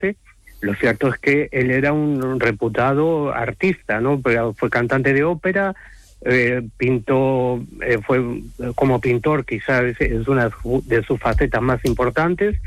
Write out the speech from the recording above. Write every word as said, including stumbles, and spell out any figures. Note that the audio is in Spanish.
arte. Lo cierto es que él era un reputado artista, ¿no? Pero fue cantante de ópera, eh, pintó, eh, fue como pintor quizás es una de sus facetas más importantes.